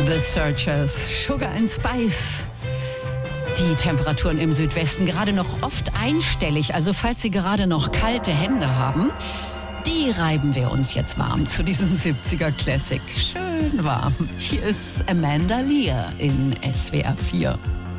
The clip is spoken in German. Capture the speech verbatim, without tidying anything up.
The Searchers, Sugar and Spice. Die Temperaturen im Südwesten gerade noch oft einstellig, also falls Sie gerade noch kalte Hände haben, die reiben wir uns jetzt warm zu diesem siebziger Classic. Schön warm. Hier ist Amanda Lear in S W R vier.